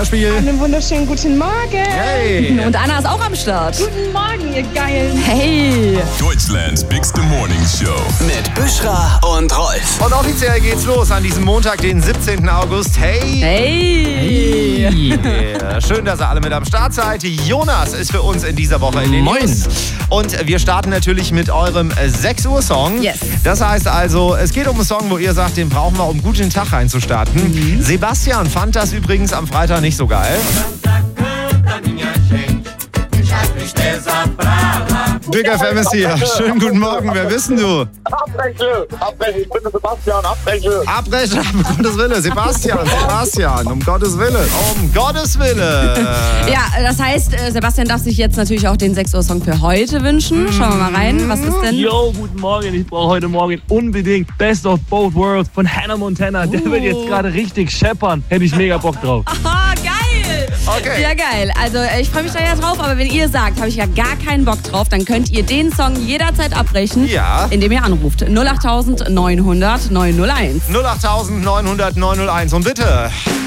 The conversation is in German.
Spiel. Einen wunderschönen guten Morgen. Hey. Und Anna ist auch am Start. Guten Morgen, ihr Geilen. Hey. Deutschlands Bigste Morning Show. Mit Büschra und Rolf. Und offiziell geht's los an diesem Montag, den 17. August. Hey. Yeah. Schön, dass ihr alle mit am Start seid. Jonas ist für uns in dieser Woche in den News. Und wir starten natürlich mit eurem 6 Uhr Song. Yes. Das heißt also, es geht um einen Song, wo ihr sagt, den brauchen wir, um gut in den Tag reinzustarten. Sebastian fand das übrigens am Freitag nicht so geil. Big FM ist hier. Schönen guten Morgen. Wer bist denn du? Abbreche, ich bin der Sebastian, Abbreche. Abbrechen, um Gottes Willen. Sebastian, um Gottes Willen. Um Gottes Willen. Ja, das heißt, Sebastian darf sich jetzt natürlich auch den 6 Uhr Song für heute wünschen. Schauen wir mal rein. Was ist denn? Yo, guten Morgen. Ich brauche heute Morgen unbedingt Best of Both Worlds von Hannah Montana. Der wird jetzt gerade richtig scheppern. Hätte ich mega Bock drauf. Ah, geil. Okay. Ja, geil. Also ich freue mich da ja drauf, aber wenn ihr sagt, habe ich ja gar keinen Bock drauf, dann könnt ihr den Song jederzeit abbrechen, Ja. indem ihr anruft. 08900 901. 08900 901. Und bitte